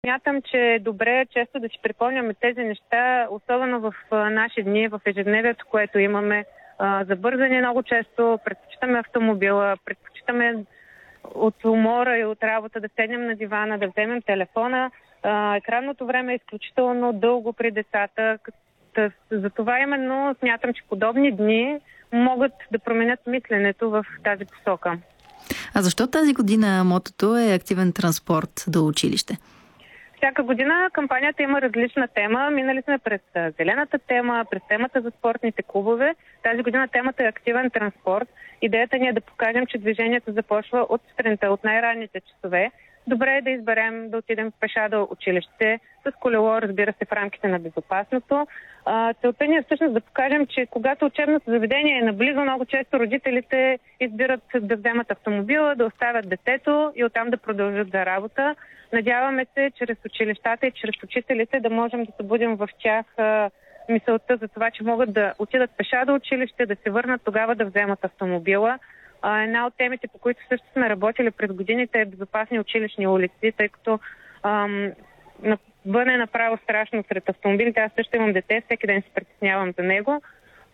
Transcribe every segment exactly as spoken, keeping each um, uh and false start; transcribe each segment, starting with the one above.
Смятам, че е добре често да си припомняме тези неща, особено в а, наши дни, в ежедневието, което имаме. А, забързане много често, предпочитаме автомобила, предпочитаме от умора и от работа да седнем на дивана, да вземем телефона. А, екранното време е изключително дълго при децата. Затова именно смятам, че подобни дни могат да променят мисленето в тази посока. А защо тази година мотото е активен транспорт до училище? Всяка година кампанията има различна тема. Минали сме през зелената тема, през темата за спортните клубове. Тази година темата е активен транспорт. Идеята ни е да покажем, че движението започва от сутринта, от най-ранните часове. Добре е да изберем да отидем пеша до училище, с колело, разбира се, в рамките на безопасното. Целта ни е всъщност да покажем, че когато учебното заведение е наблизо, много често родителите избират да вземат автомобила, да оставят детето и оттам да продължат за работа. Надяваме се, чрез училищата и чрез учителите да можем да събудим в тях мисълта за това, че могат да отидат пеша до училище, да се върнат тогава да вземат автомобила. Една от темите, по които също сме работили през годините, е безопасни училищни улици, тъй като ам, бъде направо страшно сред автомобилите. Аз също имам дете, всеки ден се притеснявам за него.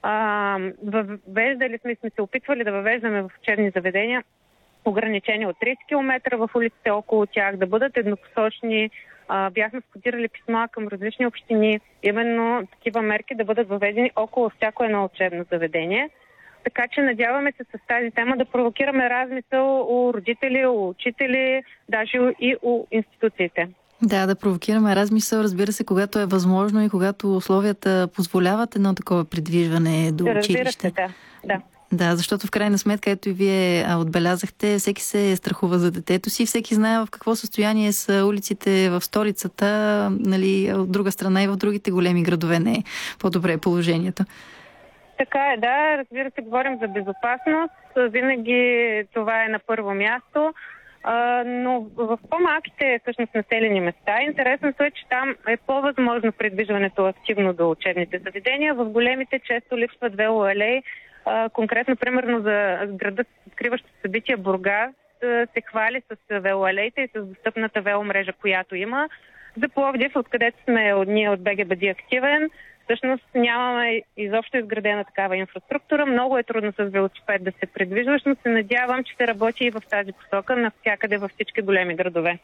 Ам, въвеждали сме, сме се опитвали да въвеждаме в учебни заведения ограничения от трийсет километра в улиците около тях, да бъдат еднопосочни. А, бяхме входирали писма към различни общини, именно такива мерки да бъдат въведени около всяко едно учебно заведение. Така че надяваме се с тази тема да провокираме размисъл у родители, у учители, даже и у институциите. Да, да провокираме размисъл, разбира се, когато е възможно и когато условията позволяват едно такова придвижване до училище. Разбира се, да. да. Да, защото в крайна сметка, ето и вие а, отбелязахте, всеки се страхува за детето си, всеки знае в какво състояние са улиците в столицата, нали, от друга страна и в другите големи градове не е по-добре положението. Така е, да, разбира се, говорим за безопасност, винаги това е на първо място, а, но в по-малките всъщност населени места интересното е, че там е по-възможно придвижването активно до учебните заведения. В големите често липсват велоалеи. Uh, конкретно, примерно за града с откриващо събитие Бургас uh, се хвали с велоалеите и с достъпната веломрежа, която има. За Пловдив, откъдето сме от ние от БГБД активен, всъщност нямаме изобщо изградена такава инфраструктура. Много е трудно с велосипед да се придвижваш, но се надявам, че се работи и в тази посока навсякъде във всички големи градове.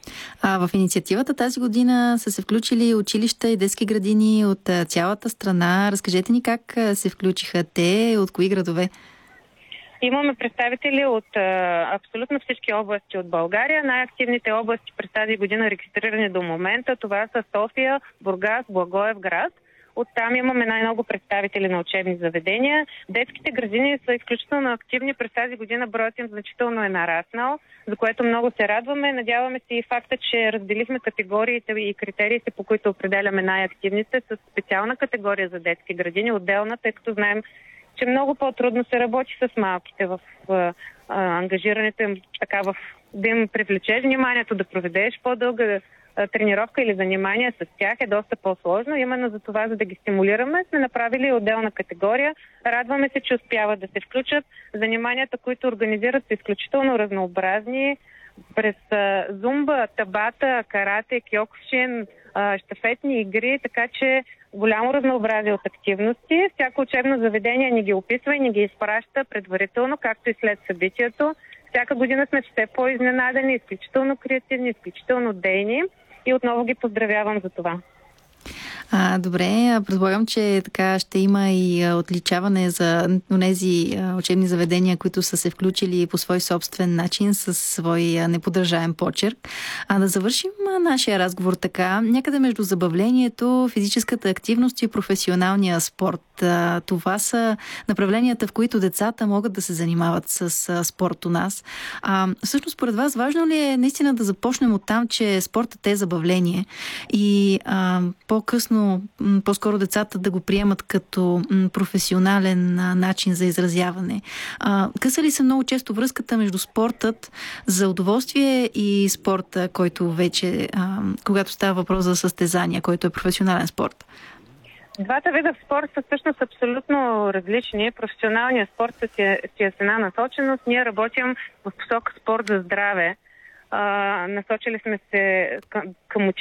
А в инициативата тази година са се включили училища и детски градини от цялата страна. Разкажете ни как се включиха те, от кои градове? Имаме представители от а, абсолютно всички области от България. Най-активните области през тази година регистрирани до момента, това са София, Бургас, Благоевград. Оттам имаме най-много представители на учебни заведения. Детските градини са изключително активни. През тази година броят им значително е нараснал, за което много се радваме. Надяваме се и факта, че разделихме категориите и критериите, по които определяме най-активните, с специална категория за детски градини, отделна, тъй като знаем, че много по-трудно се работи с малките в а, ангажирането им, така в да им привлечеш вниманието, да проведеш по-дълга тренировка или занимание с тях е доста по-сложно. Именно за това, за да ги стимулираме, сме направили отделна категория. Радваме се, че успяват да се включат. Заниманията, които организират, са изключително разнообразни. През зумба, табата, карате, кьокушин, щафетни игри, така че голямо разнообразие от активности. Всяко учебно заведение ни ги описва и ни ги изпраща предварително, както и след събитието. Всяка година сме все по-изненадани, изключително креативни, изключително дейни и отново ги поздравявам за това. А, добре, предполагам, че така ще има и отличаване за тези учебни заведения, които са се включили по свой собствен начин, със свой неподражаем почерк. А да завършим нашия разговор така, някъде между забавлението, физическата активност и професионалния спорт. Това са направленията, в които децата могат да се занимават с спорт у нас. А, всъщност, според вас, важно ли е наистина да започнем от там, че спортът е забавление и а, по-късно, по-скоро децата да го приемат като професионален начин за изразяване? А, къса ли се много често връзката между спортът за удоволствие и спорта, който вече, а, когато става въпрос за състезания, който е професионален спорт? Двата вида спорт са всъщност абсолютно различни. Професионалният спорт си е с една насоченост. Ние работим в посока спорт за здраве. А, насочили сме се към, към